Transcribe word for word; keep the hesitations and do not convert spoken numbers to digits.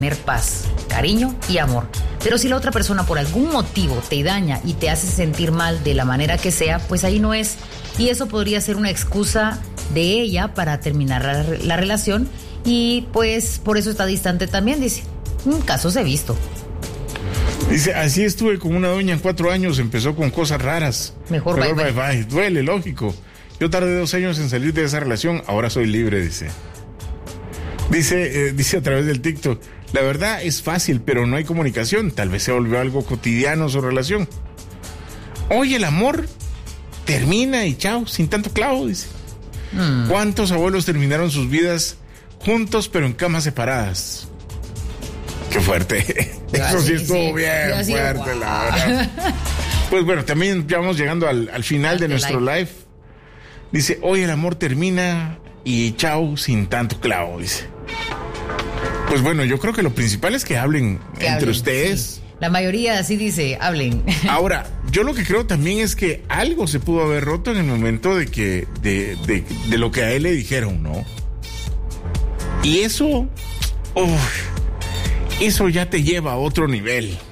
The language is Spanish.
tener paz, cariño y amor. Pero si la otra persona por algún motivo te daña y te hace sentir mal de la manera que sea, pues ahí no es. Y eso podría ser una excusa de ella para terminar la, la relación y pues por eso está distante también, dice. Casos he visto. Dice, así estuve con una doña en cuatro años, empezó con cosas raras. Mejor, Mejor bye, bye, bye. bye. Duele, lógico. Yo tardé dos años en salir de esa relación, ahora soy libre, dice. Dice, eh, dice a través del TikTok, la verdad es fácil, pero no hay comunicación. Tal vez se volvió algo cotidiano su relación. Hoy el amor termina y chao, sin tanto clavo, dice. Mm. ¿Cuántos abuelos terminaron sus vidas juntos, pero en camas separadas? Qué fuerte. Ya, Eso sí, sí estuvo sí. bien Ya, sí, fuerte, wow. la verdad. Pues bueno, también ya vamos llegando al, al final de nuestro live. live. Dice, hoy el amor termina y chao, sin tanto clavo, dice. Pues bueno, yo creo que lo principal es que hablen que entre hablen, ustedes. Sí. La mayoría así dice, hablen. Ahora, yo lo que creo también es que algo se pudo haber roto en el momento de que, de, de, de lo que a él le dijeron, ¿no? Y eso, uf, eso ya te lleva a otro nivel.